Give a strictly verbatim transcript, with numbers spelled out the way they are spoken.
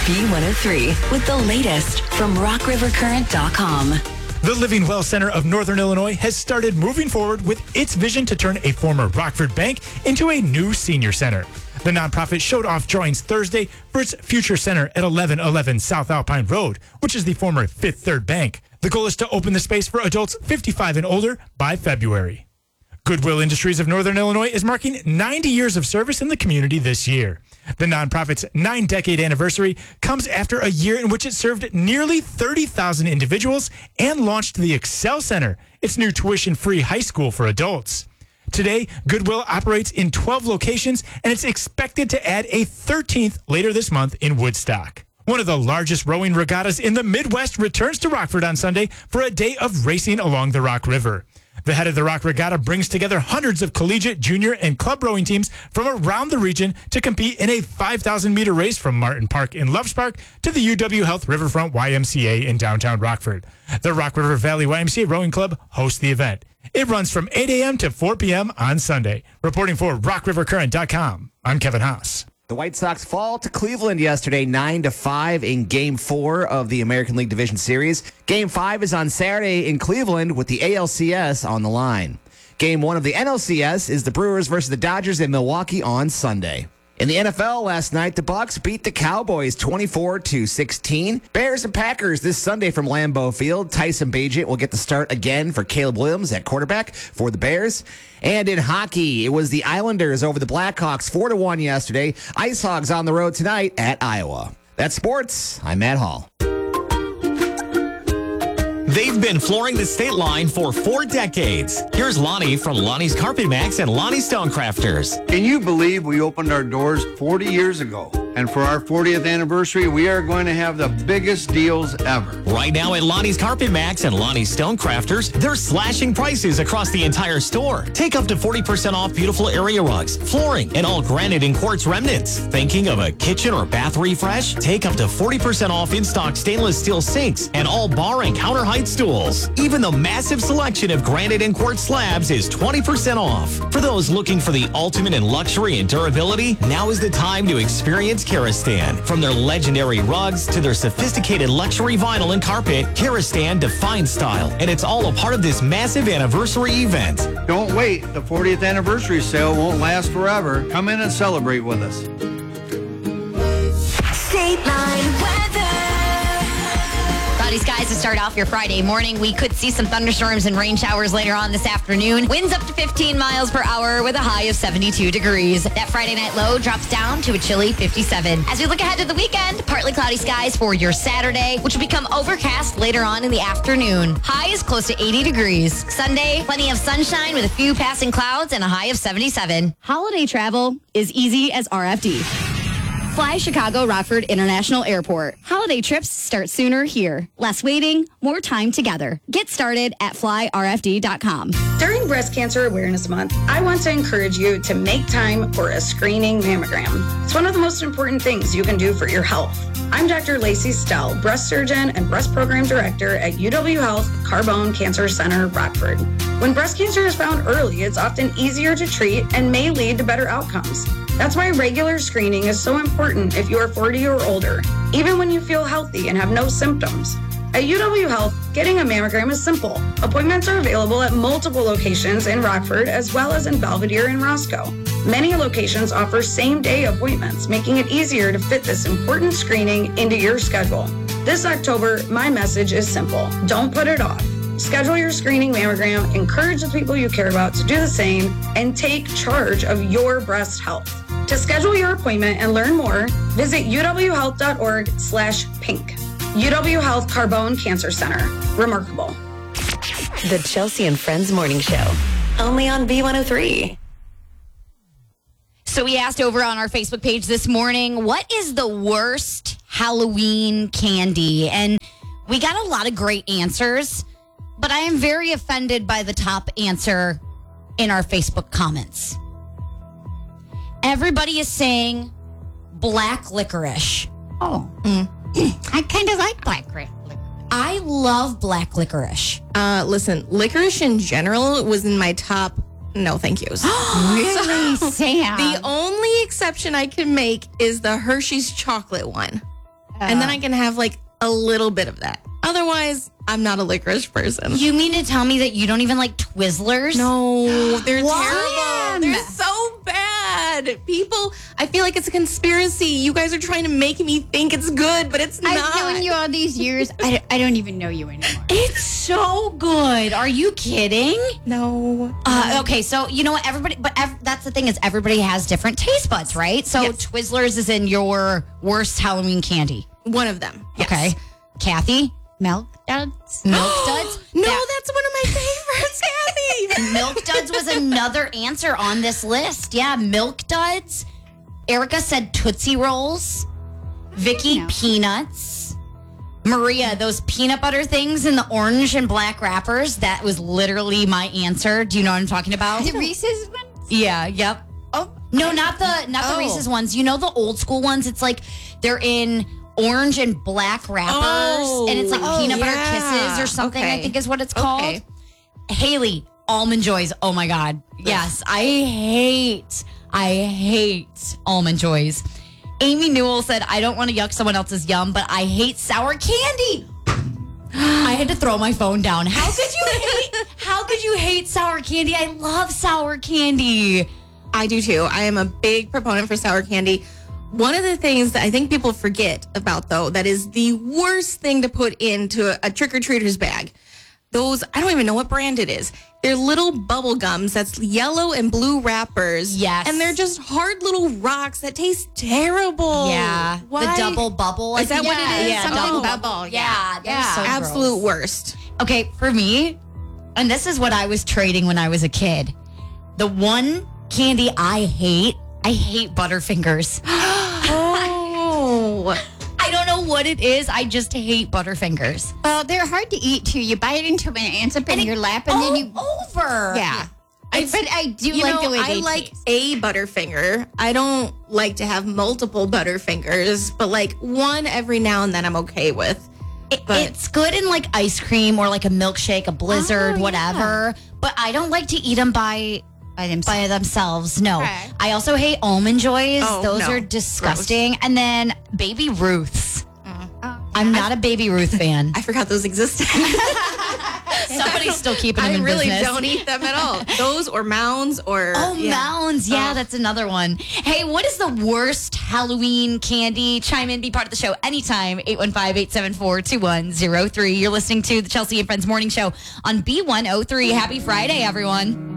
B one oh three with the latest from rock river current dot com. The Living Well Center of Northern Illinois has started moving forward with its vision to turn a former Rockford bank into a new senior center. The nonprofit showed off drawings Thursday for its future center at eleven eleven South Alpine Road, which is the former Fifth Third Bank. The goal is to open the space for adults fifty-five and older by February. Goodwill Industries of Northern Illinois is marking ninety years of service in the community this year. The nonprofit's nine-decade anniversary comes after a year in which it served nearly thirty thousand individuals and launched the Excel Center, its new tuition-free high school for adults. Today, Goodwill operates in twelve locations, and it's expected to add a thirteenth later this month in Woodstock. One of the largest rowing regattas in the Midwest returns to Rockford on Sunday for a day of racing along the Rock River. The head of the Rock Regatta brings together hundreds of collegiate, junior, and club rowing teams from around the region to compete in a five thousand meter race from Martin Park in Loves Park to the U W Health Riverfront Y M C A in downtown Rockford. The Rock River Valley Y M C A Rowing Club hosts the event. It runs from eight a.m. to four p.m. on Sunday. Reporting for rock river current dot com, I'm Kevin Haas. The White Sox fall to Cleveland yesterday, nine to five in Game four of the American League Division Series. Game five is on Saturday in Cleveland with the A L C S on the line. Game one of the N L C S is the Brewers versus the Dodgers in Milwaukee on Sunday. In the N F L last night, the Bucs beat the Cowboys twenty-four to sixteen. Bears and Packers this Sunday from Lambeau Field. Tyson Bagent will get the start again for Caleb Williams at quarterback for the Bears. And in hockey, it was the Islanders over the Blackhawks four to one yesterday. Ice Hogs on the road tonight at Iowa. That's sports. I'm Matt Hall. They've been flooring the state line for four decades. Here's Lonnie from Lonnie's Carpet Max and Lonnie Stonecrafters. Can you believe we opened our doors forty years ago? And for our fortieth anniversary, we are going to have the biggest deals ever. Right now at Lonnie's Carpet Max and Lonnie's Stonecrafters, they're slashing prices across the entire store. Take up to forty percent off beautiful area rugs, flooring, and all granite and quartz remnants. Thinking of a kitchen or bath refresh? Take up to forty percent off in-stock stainless steel sinks and all bar and counter height stools. Even the massive selection of granite and quartz slabs is twenty percent off. For those looking for the ultimate in luxury and durability, now is the time to experience Karastan. From their legendary rugs to their sophisticated luxury vinyl and carpet, Karastan defines style, and it's all a part of this massive anniversary event. Don't wait. The fortieth anniversary sale won't last forever. Come in and celebrate with us. State Line weather. Cloudy skies to start off your Friday morning. We could see some thunderstorms and rain showers later on this afternoon. Winds up to fifteen miles per hour with a high of seventy-two degrees. That Friday night low drops down to a chilly fifty-seven. As we look ahead to the weekend, partly cloudy skies for your Saturday, which will become overcast later on in the afternoon. High is close to eighty degrees. Sunday, plenty of sunshine with a few passing clouds and a high of seventy-seven. Holiday travel is easy as R F D. Fly Chicago Rockford International Airport. Holiday trips start sooner here. Less waiting, more time together. Get started at fly r f d dot com. During Breast Cancer Awareness Month, I want to encourage you to make time for a screening mammogram. It's one of the most important things you can do for your health. I'm Doctor Lacey Stell, breast surgeon and breast program director at U W Health Carbone Cancer Center, Rockford. When breast cancer is found early, it's often easier to treat and may lead to better outcomes. That's why regular screening is so important if you are forty or older, even when you feel healthy and have no symptoms. At U W Health, getting a mammogram is simple. Appointments are available at multiple locations in Rockford as well as in Belvedere and Roscoe. Many locations offer same-day appointments, making it easier to fit this important screening into your schedule. This October, my message is simple. Don't put it off. Schedule your screening mammogram, encourage the people you care about to do the same, and take charge of your breast health. To schedule your appointment and learn more, visit u w health dot org slash pink. U W Health Carbone Cancer Center. Remarkable. The Chelsea and Friends Morning Show. Only on B one oh three. So we asked over on our Facebook page this morning, what is the worst Halloween candy? And we got a lot of great answers, but I am very offended by the top answer in our Facebook comments. Everybody is saying black licorice. Oh. Mm. I kind of like black licorice. I love black licorice. Uh, listen, licorice in general was in my top no thank yous. Really, so, Sam? The only exception I can make is the Hershey's chocolate one. and then I can have like a little bit of that. Otherwise, I'm not a licorice person. You mean to tell me that you don't even like Twizzlers? No, they're Why? terrible. They're so bad. People, I feel like it's a conspiracy. You guys are trying to make me think it's good, but it's not. I've known you all these years. I, don't- I don't even know you anymore. It's so good. Are you kidding? No. Uh, okay, so you know what? Everybody, but ev- that's the thing is everybody has different taste buds, right? So Yes. Twizzlers is in your worst Halloween candy. One of them. Yes. Okay, Kathy, Milk duds? Milk Duds. No, That- that's one of my favorites, Kathy. Milk Duds was another answer on this list. Yeah, Milk Duds. Erica said Tootsie Rolls. Vicky, No. Peanuts. Maria, those peanut butter things in the orange and black wrappers. That was literally my answer. Do you know what I'm talking about? The Reese's ones? Yeah, yep. Oh. No, not the not the Oh. Reese's ones. You know the old school ones? It's like they're in orange and black wrappers. Oh. And it's like Oh, peanut butter yeah. kisses or something, I Okay. think is what it's called. Okay. Haley, Almond Joys. Oh my God. Yes, I hate, I hate Almond Joys. Amy Newell said, I don't want to yuck someone else's yum, but I hate sour candy. I had to throw my phone down. How could you hate, how could you hate sour candy? I love sour candy. I do too. I am a big proponent for sour candy. One of the things that I think people forget about, though, that is the worst thing to put into a, a trick-or-treater's bag. Those, I don't even know what brand it is. They're little bubble gums that's yellow and blue wrappers. Yes. And they're just hard little rocks that taste terrible. Yeah. Why? The double bubble. I Is that think- what it is? Yeah, Something double bubble. Yeah, they're Yeah. so gross. Absolute worst. Okay, for me, and this is what I was trading when I was a kid. The one candy I hate, I hate Butterfingers. Oh. I don't know what it is. I just hate Butterfingers. Well, they're hard to eat too. You bite into them and it ends up in And your it- lap, and then you. over. Yeah. I, but I do You like know, the way I they like taste. a Butterfinger. I don't like to have multiple Butterfingers, but like one every now and then I'm okay with. It- But- it's good in like ice cream or like a milkshake, a blizzard, Oh, yeah. whatever. But I don't like to eat them by By themselves. by themselves. No. Okay. I also hate Almond Joys. Oh, Those no. are disgusting. And then Baby Ruths. Oh, I'm not a Baby Ruth fan. I forgot those existed. Somebody's still keeping them I in really business. don't eat them at all. Those or Mounds or Oh, yeah. Mounds. Yeah, Oh. that's another one. Hey, what is the worst Halloween candy? Chime in, be part of the show anytime. eight one five, eight seven four, two one zero three. You're listening to the Chelsea and Friends Morning Show on B one oh three. Happy Friday, everyone.